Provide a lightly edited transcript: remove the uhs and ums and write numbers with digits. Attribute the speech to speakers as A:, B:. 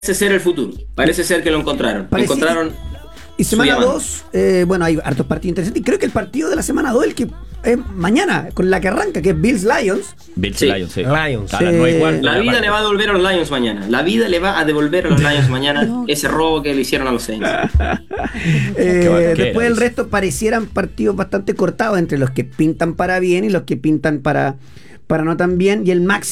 A: ser el futuro. Parece ser que lo encontraron. Encontraron.
B: Y semana
A: diamante.
B: 2, bueno, hay hartos partidos interesantes. Y creo que el partido de la semana 2, el que es mañana, con la que arranca, que es Bills-Lions.
A: Sí.
C: Lions, sí.
D: Lions.
C: A las 9:15.
A: La vida le va a devolver a los Lions mañana. La vida le va a devolver a los Lions mañana ese robo que le hicieron a los Saints.
B: Después el resto parecieran partidos bastante cortados entre los que pintan para bien y los que pintan para no tan bien. Y el máximo